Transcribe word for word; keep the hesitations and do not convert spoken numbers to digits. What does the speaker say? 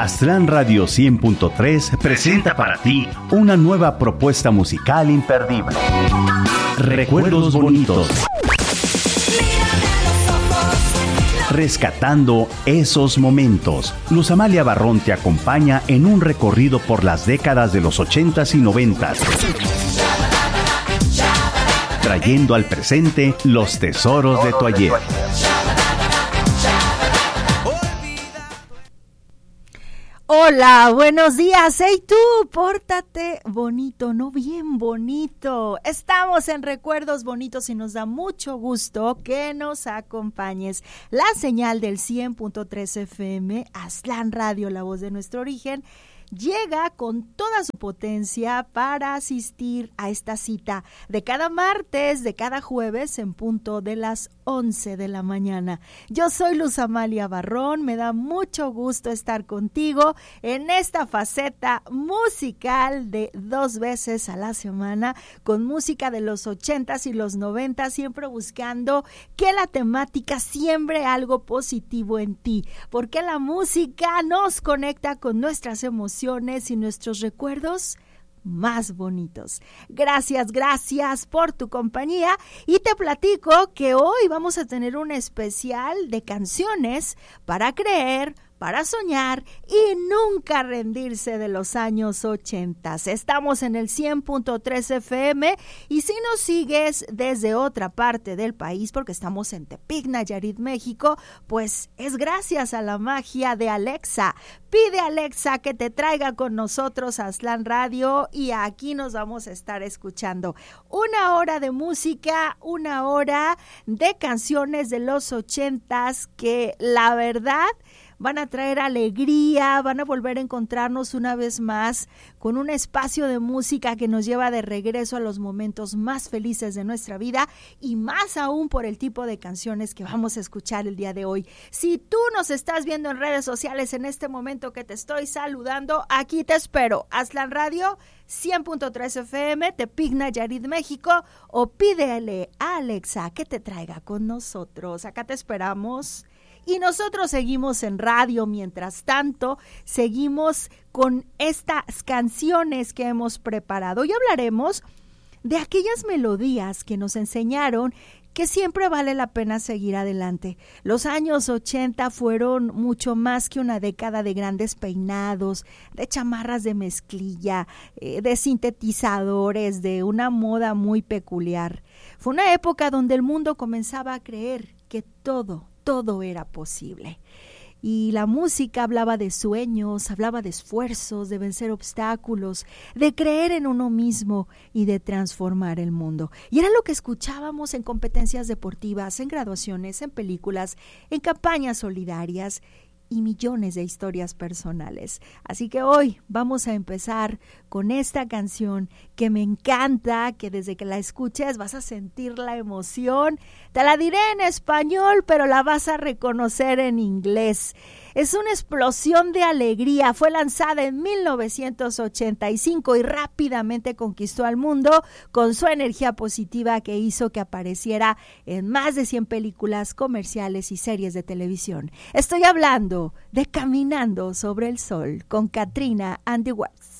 Aztlán Radio cien punto tres presenta para ti una nueva propuesta musical imperdible. Recuerdos bonitos. Rescatando esos momentos. Luz Amalia Barrón te acompaña en un recorrido por las décadas de los ochentas y noventas, trayendo al presente los tesoros de tu ayer. Hola, buenos días. Hey tú, pórtate bonito, no bien bonito. Estamos en Recuerdos Bonitos y nos da mucho gusto que nos acompañes. La señal del cien punto tres F M, Aztlán Radio, la voz de nuestro origen, llega con toda su potencia para asistir a esta cita de cada martes, de cada jueves en punto de las once de la mañana. Yo soy Luz Amalia Barrón, me da mucho gusto estar contigo en esta faceta musical de dos veces a la semana, con música de los ochentas y los noventas, siempre buscando que la temática siembre algo positivo en ti, porque la música nos conecta con nuestras emociones y nuestros recuerdos más bonitos. Gracias, gracias por tu compañía y te platico que hoy vamos a tener un especial de canciones para creer, para soñar y nunca rendirse de los años ochentas. Estamos en el cien punto tres F M y si nos sigues desde otra parte del país, porque estamos en Tepic, Nayarit, México, pues es gracias a la magia de Alexa. Pide a Alexa que te traiga con nosotros a Aztlán Radio y aquí nos vamos a estar escuchando una hora de música, una hora de canciones de los ochentas que la verdad van a traer alegría, van a volver a encontrarnos una vez más con un espacio de música que nos lleva de regreso a los momentos más felices de nuestra vida y más aún por el tipo de canciones que vamos a escuchar el día de hoy. Si tú nos estás viendo en redes sociales en este momento que te estoy saludando, aquí te espero. Aztlán Radio cien punto tres F M, Tepic, Nayarit, México, o pídele a Alexa que te traiga con nosotros. Acá te esperamos. Y nosotros seguimos en radio, mientras tanto, seguimos con estas canciones que hemos preparado. Hoy hablaremos de aquellas melodías que nos enseñaron que siempre vale la pena seguir adelante. Los años ochenta fueron mucho más que una década de grandes peinados, de chamarras de mezclilla, eh, de sintetizadores, de una moda muy peculiar. Fue una época donde el mundo comenzaba a creer que todo, todo era posible. Y la música hablaba de sueños, hablaba de esfuerzos, de vencer obstáculos, de creer en uno mismo y de transformar el mundo. Y era lo que escuchábamos en competencias deportivas, en graduaciones, en películas, en campañas solidarias y millones de historias personales. Así que hoy vamos a empezar con esta canción que me encanta, que desde que la escuches vas a sentir la emoción. Te la diré en español, pero la vas a reconocer en inglés. Es una explosión de alegría. Fue lanzada en mil novecientos ochenta y cinco y rápidamente conquistó al mundo con su energía positiva que hizo que apareciera en más de cien películas, comerciales y series de televisión. Estoy hablando de Caminando sobre el Sol con Katrina and the Waves.